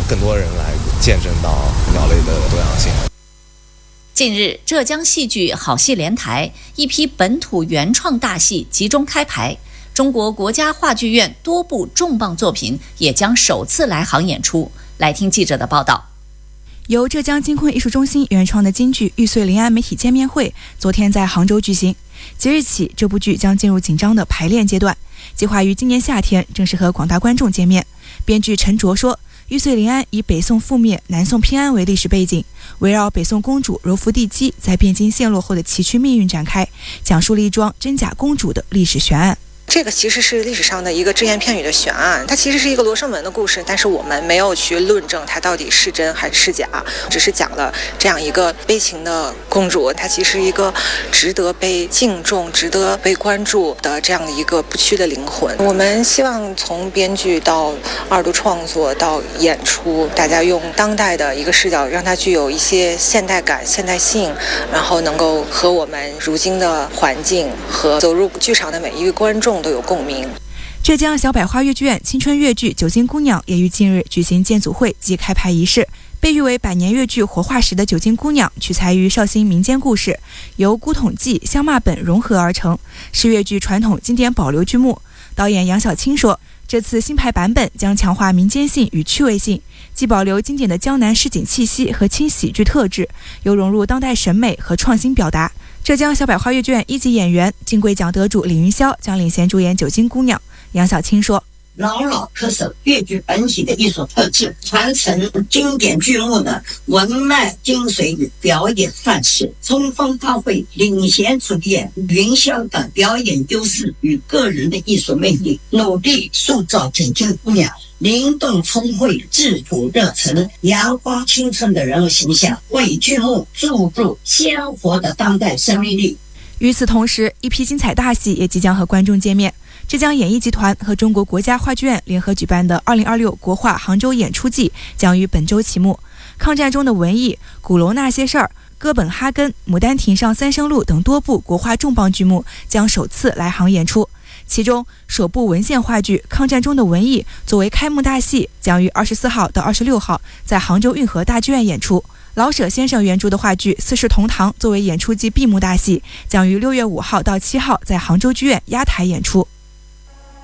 更多人来见证到鸟类的多样性。 近日，浙江戏剧好戏连台，一批本土原创大戏集中开排。中国国家话剧院多部重磅作品也将首次来杭演出。来听记者的报道。 由浙江金昆艺术中心原创的京剧《玉碎临安》媒体见面会昨天在杭州举行。即日起，这部剧将进入紧张的排练阶段，计划于今年夏天正式和广大观众见面。编剧陈卓说，《玉碎临安》以北宋覆灭、南宋偏安为历史背景，围绕北宋公主柔服帝姬在汴京陷落后的崎岖命运展开，讲述了一桩真假公主的历史悬案。 这个其实是历史上的一个只言片语的悬案，它其实是一个罗生门的故事，但是我们没有去论证它到底是真还是假，只是讲了这样一个悲情的公主，她其实一个值得被敬重、值得被关注的这样的一个不屈的灵魂。我们希望从编剧到二度创作到演出，大家用当代的一个视角，让它具有一些现代感、现代性，然后能够和我们如今的环境和走入剧场的每一位观众都有共鸣。 浙江小百花越剧院青春越剧《九金姑娘》也于近日举行建组会及开排仪式。被誉为百年越剧活化石的《九金姑娘》取材于绍兴民间故事，由古统计、相骂本融合而成，是越剧传统经典保留剧目。导演杨晓青说，这次新排版本将强化民间性与趣味性，既保留经典的江南市井气息和轻喜剧特质，又融入当代审美和创新表达。浙江小百花越剧院一级演员、金桂奖得主李云霄将领衔主演《九金姑娘》。杨晓青说， 牢牢恪守越剧本体的艺术特质，传承经典剧目的文脉精髓与表演范式，充分发挥领衔主演云霄的表演优势与个人的艺术魅力，努力塑造九金姑娘灵动聪慧、自主热忱、阳光青春的人物形象，为剧目注入鲜活的当代生命力。 与此同时，一批精彩大戏也即将和观众见面。浙江演艺集团和中国国家话剧院联合举办的2026国画杭州演出季将于本周启幕。抗战中的文艺、鼓楼那些事儿、哥本哈根、牡丹亭上三生路等多部国画重磅剧目将首次来杭演出。其中，首部文献话剧《抗战中的文艺》作为开幕大戏，将于24号到26号在杭州运河大剧院演出。老舍先生原著的话剧《四世同堂》作为演出季闭幕大戏，将于6月5号到7号在杭州剧院压台演出。